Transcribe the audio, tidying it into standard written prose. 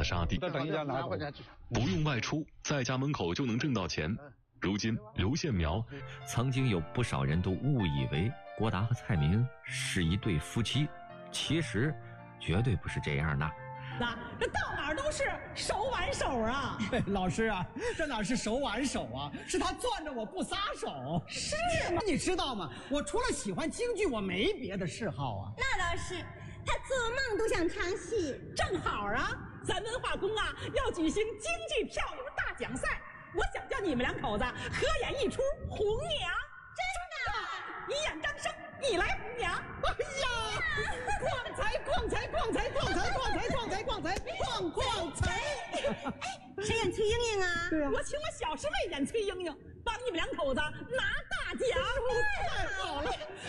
沙地，不用外出，在家门口就能挣到钱。如今刘宪苗， 曾经有不少人都误以为郭达和蔡明是一对夫妻，其实绝对不是这样的。 这到哪儿都是手挽手啊！ 老师啊，这哪是手挽手啊，是他攥着我不撒手。 是吗？ 你知道吗？我除了喜欢京剧，我没别的嗜好啊。 那倒是，他做梦都想唱戏。 正好啊，咱文化宫啊要举行京剧票友大奖赛，我想叫你们两口子合演一出红娘。 真的？ 你演张生，你来红娘。 哎呀，逛财！ 哎，谁演崔莺莺啊？ 对啊， 我请我小师妹演崔莺莺，帮你们两口子拿大奖。 太好了，